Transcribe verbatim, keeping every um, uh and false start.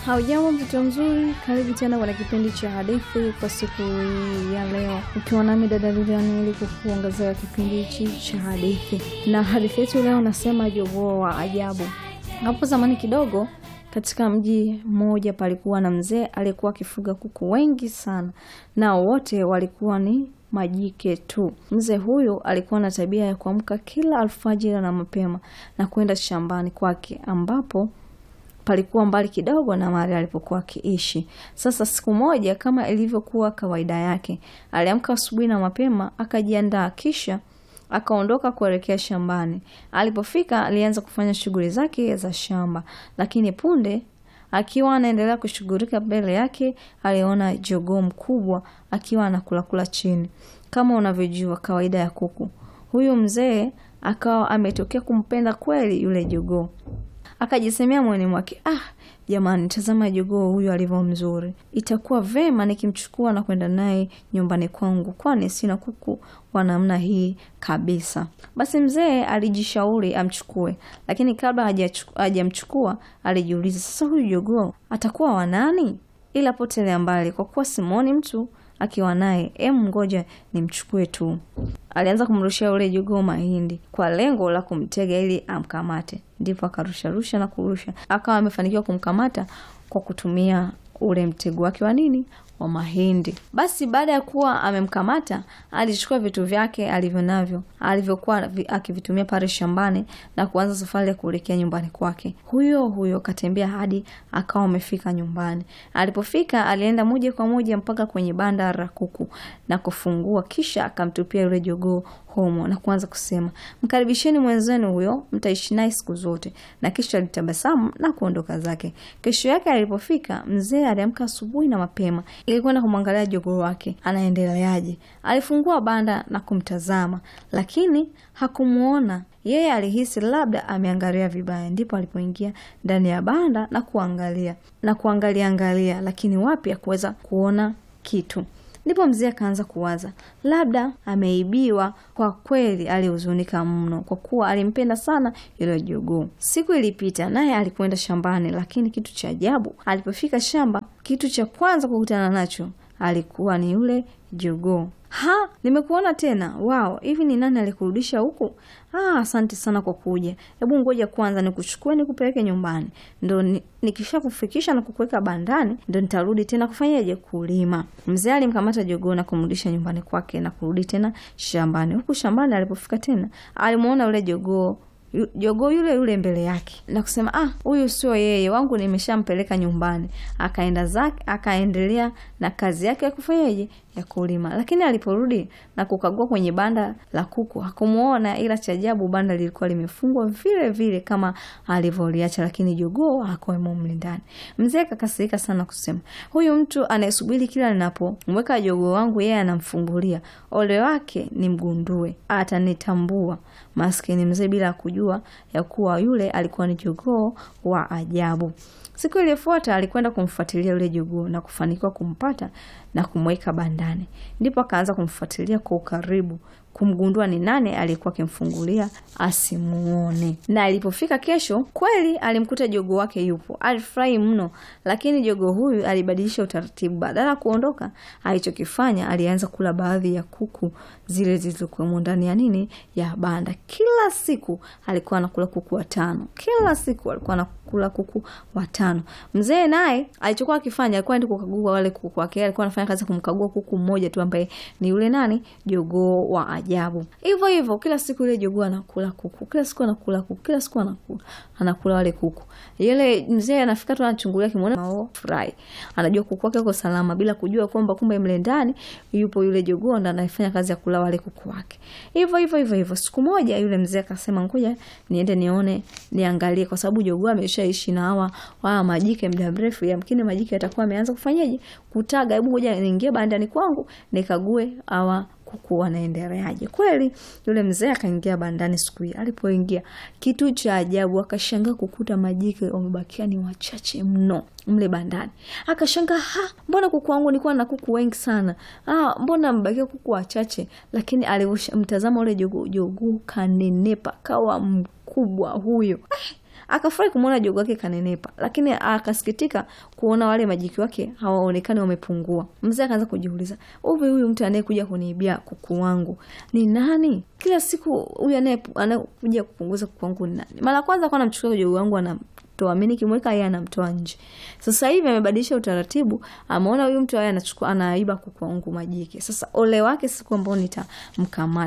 Haujambo mtoto mzuri, karibu tena kwa kipindi cha hadithi kwa siku ya leo. Ukiwa nami dada Lilian ili kukuongezea kipindi hichi cha hadithi. Na hadithi yetu leo nasema jogoo wa ajabu. Hapo zamani kidogo katika mji mmoja palikuwa na mzee aliyekuwa akifuga kuku wengi sana. Na wote walikuwa ni majike tu. Mzee huyo alikuwa na tabia ya kuamka kila alfajiri na mapema na kwenda shambani kwake ambapo palikuwa mbali kidogo na mahali alipokuwa akiishi. Sasa siku moja kama ilivyokuwa kawaida yake, aliamka asubuhi na mapema, akajiandaa kisha akaondoka kuelekea shambani. Alipofika alianza kufanya shughuli zake za shamba, lakini punde akiwa anaendelea kushughulika mbele yake aliona jogoo mkubwa akiwa anakula kula chini. Kama unavyojua kawaida ya kuku, huyu mzee akawa ametokea kumpenda kweli yule jogoo. Akajisemea moyoni mwake, ah, jamani tazama jogoo huyu alivyo mzuri. Itakuwa vema nikimchukua na kwenda naye nyumbani kwangu, kwani sina kuku wa namna hii kabisa. Basi mzee alijishauri amchukue, lakini kabla hajamchukua alijiuliza, sasa huyu jogoo atakuwa wa nani? Ila potelea mbali, kwa kuwa simuoni mtu akiwa naye, em ngoja nimchukue tu. Alianza kumrushia ule jogoo mahindi kwa lengo la kumtega ili amkamate. Ndipo akarusha rusha na kurusha. Akawa amefanikiwa kumkamata kwa kutumia ule mtego wake wa nini? Wa mahindi. Basi baada ya kuwa amemkamata, alichukua vitu vyake alivyonavyo, alivyokuwa akivitumia pale shambani na kuanza safari ya kuelekea nyumbani kwake. Huyo huyo katembea hadi akawa amefika nyumbani. Alipofika alienda moja kwa moja mpaka kwenye banda la kuku na kufungua, kisha akamtupia yule jogoo homo na kuanza kusema, mkaribisheni mwenzenu huyo, mtaishi naye siku zote. Na kisha alitabasamu na kuondoka zake. Kesho yake alipofika, mzee aliamka asubuhi na mapema ili kwenda kumwangalia jogoo wake anaendeleaje. Alifungua banda na kumtazama, lakini hakumuona. Yeye alihisi labda ameangalia vibaya. Ndipo alipoingia ndani ya banda na kuangalia na kuangalia angalia, lakini wapi hakuweza kuona kitu. Ndipo mzee akaanza kuwaza, labda ameibiwa. Kwa kweli alihuzunika mno kwa kuwa alimpenda sana yule jogoo. Siku ilipita naye alikwenda shambani, lakini kitu cha ajabu, alipofika shamba, kitu cha kwanza kukutana nacho alikuwa ni yule jogoo. Ha, nimekuona tena. Wao, hivi ni nani alikurudisha huku? Ah, asante sana kwa kuja. Hebu ngoja kwanza nikuchukue nikupeleke nyumbani. Ndio nikishakufikisha na kukuweka bandani, ndio nitarudi tena kufanyaje? Kulima. Mzee alimkamata jogoo na kumrudisha nyumbani kwake na kurudi tena shambani. Huku shambani alipofika tena, alimuona yule jogoo Jogoo yule yule mbele yake na kusema, ah, huyu sio yeye, wangu nimeshampeleka nyumbani. Akaenda zake, akaendelea na kazi yake ya kufanyaje? Ya kulima. Lakini aliporudi na kukagua kwenye banda la kuku, hakumuona, ila cha ajabu banda lilikuwa limefungwa vile vile kama alivyoliacha, lakini jogoo hakuwa mle ndani. Mzee akakasirika sana kusema, huyu mtu anayesubiri kila ninapomweka jogoo wangu yeye anamfungulia. Ole wake ni mgundue, atanitambua. Maskini mzee bila kujua ya kuwa yule alikuwa ni jogoo wa ajabu. Siku iliyofuata alikwenda kumfuatilia yule jogoo na kufanikiwa kumpata na kumweka bandani. Ndipo akaanza kumfuatilia kwa ukaribu, kumgundua ni nani aliyekuwa akimfungulia asimuone. Na alipofika kesho, kweli alimkuta jogoo wake yupo. Alifurahi mno, lakini jogoo huyu alibadilisha utaratibu. Badala kuondoka, alichokifanya alianza kula baadhi ya kuku zile zilizokuwa ndani ya nini? Ya banda. Kila siku alikuwa anakula kuku watano. Kila siku alikuwa anakula kuku watano. Mzee naye alichokuwa akifanya alikuwa ndi kukagua wale kuku wake. Alikuwa anafanya kazi kumkagua kuku mmoja tu ambaye ni yule nani? Jogoo wa ajabu. Hivyo hivyo kila siku ile jogoo anakula kuku. Kila siku anakula kuku. Kila siku anakula anakula wale kuku. Yule mzee anafika tu anachungulia kimuona mao fry. Anajua kuku wake uko salama bila kujua kwamba kumbe mle ndani yupo yule jogoo ndo anafanya kazi ya kula wale kuku wake. Hivyo hivyo hivyo hivyo. Siku moja yule mzee akasema, ngoja niende nione, niangalie kwa sababu jogoo ameshaishi na hawa wa majike muda mrefu. Yamkini majike atakuwa ameanza kufanyaje? Kutaga. Hebu ngoja niingie bandani kwangu nikague hawa kuku wanaendeleaje. Kweli yule mzee akaingia bandani siku hiyo. Alipoingia, kitu cha ajabu akashangaa kukuta majike wamebakia ni wachache mno mle bandani. Akashangaa, ha, mbona kuku wangu nilikuwa na kuku wengi sana? Ah, mbona mbakia kuku wachache? Lakini alivyomtazama ule jogoo, jogoo kanenepa, kawa mkubwa huyo. Akafurahi kumuona jogoo wake kanenepa, lakini akasikitika kuona wale majike wake hawaonekani wamepungua. Mzee akaanza kujiuliza, "Uvi huyu mtu anayekuja kuniibia kuku wangu ni nani? Kila siku huyu anakuja kupunguza kuku wangu ni nani?" Mara kwanza kwa anamchukua jogoo wangu anamtoa, mimi nikimweka yeye anamtoa nje. Sasa hivi amebadilisha utaratibu, ameona huyu mtu yeye anachukua anaiba kuku wangu majike. Sasa ole wake siku ambayo nitamkamata.